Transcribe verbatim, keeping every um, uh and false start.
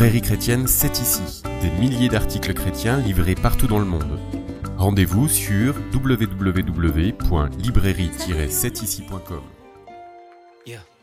librairie chrétienne C'est Ici, des milliers d'articles chrétiens livrés partout dans le monde. Rendez-vous sur w w w point librairie tiret c'est ici point com. Yeah.